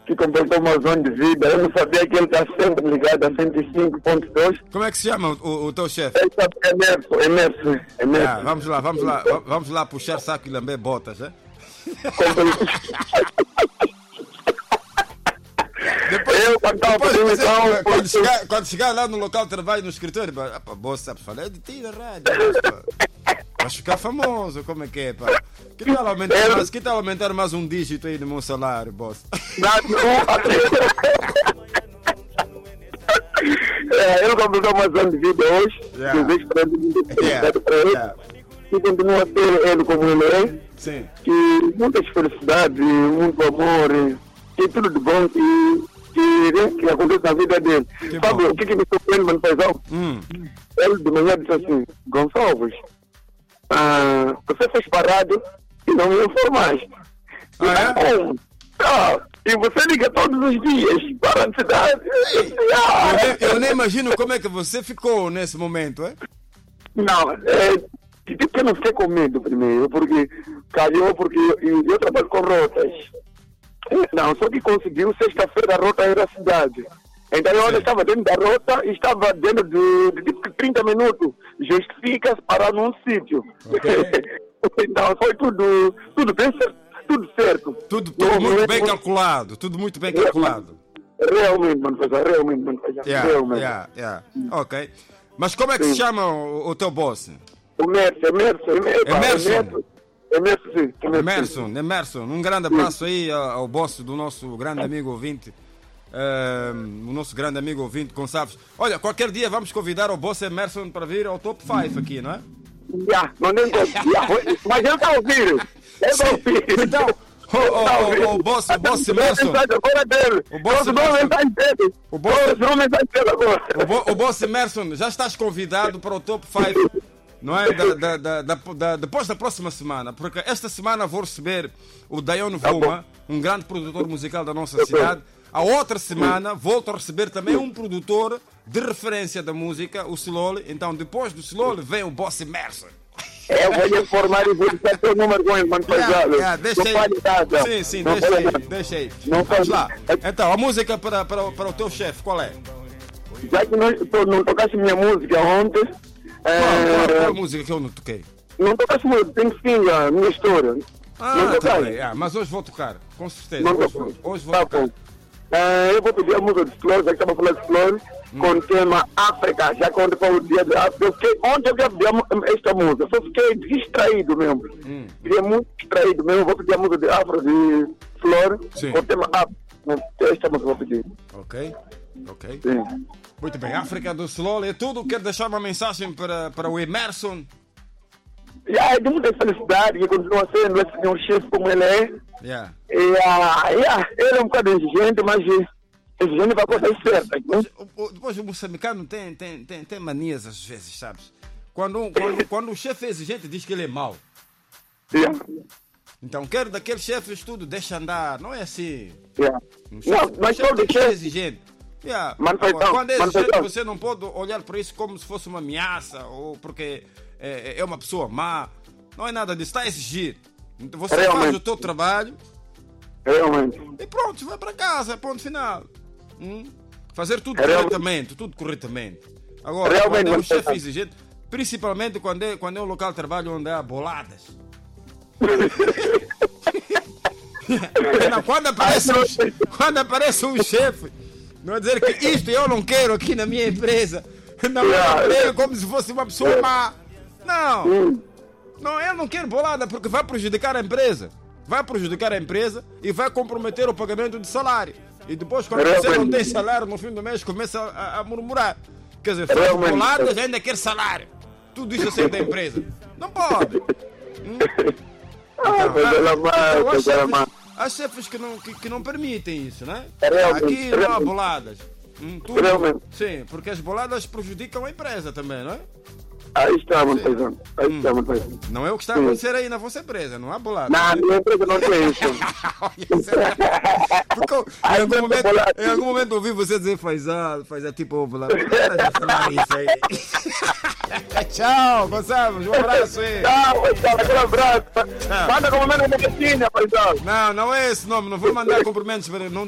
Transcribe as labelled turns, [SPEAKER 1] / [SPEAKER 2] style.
[SPEAKER 1] que completou mais um ano de vida. Eu não sabia que ele está sempre ligado a 105.2.
[SPEAKER 2] Como é que se chama o teu chefe?
[SPEAKER 1] Emerson.
[SPEAKER 2] Vamos lá puxar saco e lamber botas, né? Quando chegar lá no local de trabalho, no escritório, boss, sabes, falei de ti na rádio. Vais ficar famoso, como é que é, pá? Que tal aumentar mais um dígito aí no meu salário, boss?
[SPEAKER 1] Ele completou mais um ano de vida hoje. Desejo para ele. E continua a ter ele como ele é.
[SPEAKER 2] Sim.
[SPEAKER 1] Que muitas felicidades, muito amor e tudo de bom que acontece na vida dele. Sabe o que me surpreende, mano, paizão? Ele de manhã disse assim: Gonçalves, você fez parado e não me informaste. E você liga todos os dias para a cidade.
[SPEAKER 2] Eu nem imagino como é que você ficou nesse momento, é?
[SPEAKER 1] Não, tipo que eu não fiquei com medo primeiro, porque calhou, porque eu trabalho com rotas. Não, só que conseguiu, sexta-feira a rota era a cidade. Então eu estava dentro da rota e estava dentro de tipo 30 minutos. Justifica-se parar num sítio. Okay. Então foi tudo bem certo. Tudo certo.
[SPEAKER 2] Tudo muito bem calculado. Tudo muito bem calculado.
[SPEAKER 1] Realmente, mano. Realmente.
[SPEAKER 2] Ok. Mas como é que se chama o teu boss? Emerson, um grande abraço aí ao boss do nosso grande amigo ouvinte. O nosso grande amigo ouvinte Gonçalves. Olha, qualquer dia vamos convidar o boss Emerson para vir ao Top 5 aqui, não é?
[SPEAKER 1] Mas ele está a ouvir.
[SPEAKER 2] Então, o boss Emerson. O boss Emerson, já estás convidado para o Top 5, não é? Depois da próxima semana, porque esta semana vou receber o Dayon Vuma, um grande produtor musical da nossa cidade. A outra semana volto a receber também um produtor de referência da música, o Slowly. Então depois do Slowly vem o boss Emerson.
[SPEAKER 1] Eu vou lhe informar e vou dizer o número com ele, mano.
[SPEAKER 2] Sim, deixa aí. Vamos lá. Então, a música para o teu chefe, qual é?
[SPEAKER 1] Já que não tocaste minha música ontem...
[SPEAKER 2] Qual a música que eu não toquei?
[SPEAKER 1] Não tocaste muito, tem que sim, a minha história.
[SPEAKER 2] Tá bem. Mas hoje vou tocar, com certeza. Hoje vou tocar.
[SPEAKER 1] Eu vou pedir a música de Flores, já que estava falando de Flores, com o tema África, já quando foi o dia da África. Ontem eu queria pedir esta música, só fiquei distraído mesmo. Fiquei muito distraído mesmo, vou pedir a música de Afro de Flores, com o tema África. Esta música vou pedir.
[SPEAKER 2] Ok.
[SPEAKER 1] Sim.
[SPEAKER 2] Muito bem, África do Slowly é tudo. Quero deixar uma mensagem para o Emerson.
[SPEAKER 1] É de muita felicidade, que continua sendo esse senhor chefe como ele é. Ele é um bocado exigente, mas exigente para coisas certas.
[SPEAKER 2] Depois o moçambicano tem manias às vezes, sabes? Quando o chefe é exigente, diz que ele é mau. Então, quero daqueles chefes tudo, deixa andar, não é assim.
[SPEAKER 1] Mas todo chefe
[SPEAKER 2] é exigente. Quando é exigente, você não pode olhar para isso como se fosse uma ameaça ou porque é uma pessoa má. Não é nada disso, está a exigir. Você faz o teu trabalho e pronto, vai para casa, ponto final. Fazer tudo corretamente. Agora, quando é um chefe exigente, principalmente quando é um local de trabalho onde há boladas. Não, quando aparece um chefe, não é dizer que isto eu não quero aqui na minha empresa. Não, é como se fosse uma pessoa má. Não, eu não quero bolada porque vai prejudicar a empresa. E vai comprometer o pagamento de salário. E depois, quando você não tem salário no fim do mês, começa a murmurar. Quer dizer, faz boladas e ainda quer salário. Tudo isso assim da empresa. Não pode. Há chefes que não permitem isso, né? Aqui não há boladas. Sim, porque as boladas prejudicam a empresa também, não é?
[SPEAKER 1] Aí está, mano, paizão.
[SPEAKER 2] Não é o que está a acontecer aí na vossa empresa, não há bolada.
[SPEAKER 1] Na minha empresa não tem isso.
[SPEAKER 2] Em algum momento ouvi você dizer Faisal tipo bolada. Para de falar isso aí. Tchau, Gonçalves, um abraço aí.
[SPEAKER 1] Tchau, aquele abraço. Manda cumprimento na Catinha, paizão.
[SPEAKER 2] Não é esse nome, não vou mandar cumprimentos, não